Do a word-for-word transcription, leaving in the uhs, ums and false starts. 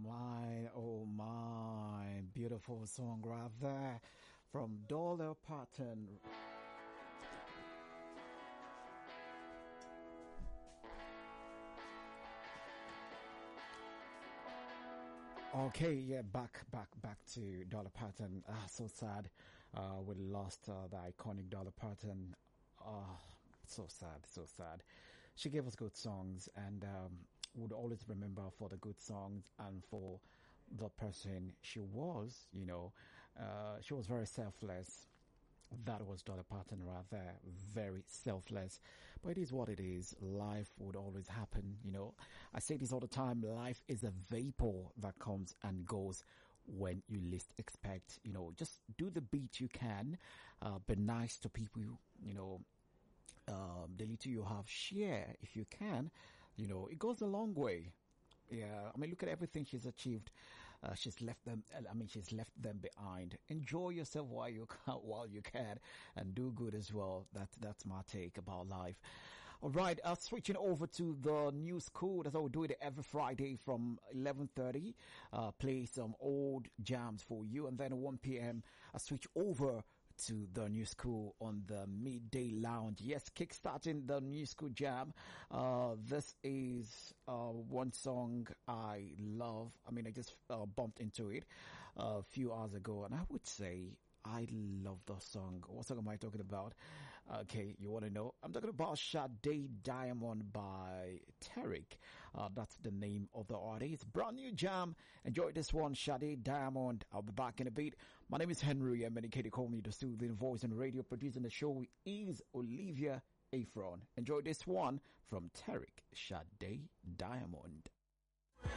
my, oh my, beautiful song right there from Dolly Parton. Okay, yeah, back, back, back to Dolly Parton. Ah, so sad. Uh, we lost uh, the iconic Dolly Parton. Ah, so sad, so sad. She gave us good songs, and um, would always remember for the good songs and for the person she was. You know, uh, she was very selfless. That was Dolly Parton right there. Very selfless. But it is what it is. Life would always happen, you know. I say this all the time. Life is a vapor that comes and goes when you least expect. You know, just do the bit you can. Uh, be nice to people, you know. Um, the little you have, share if you can. You know, it goes a long way. Yeah, I mean, look at everything she's achieved. Uh, she's left them. I mean, she's left them behind. Enjoy yourself while you can, while you can, and do good as well. That that's my take about life. All right, uh, switching over to the new school. That's how we do it every Friday from eleven thirty. Uh, play some old jams for you, and then at one p.m. I switch over to the new school on the midday lounge. Yes, kickstarting the new school jam. Uh, this is, uh, one song I love. I mean, I just, uh, bumped into it uh, a few hours ago, and I would say I love the song. What song am I talking about? Okay, you want to know? I'm talking about Sade Diamond by Tarek. Uh, that's the name of the artist. Brand new jam. Enjoy this one, Sade Diamond. I'll be back in a bit. My name is Henry, and many Katie call me the soothing voice and radio producing the show is Olivia Afron. Enjoy this one from Tarek, Sade Diamond.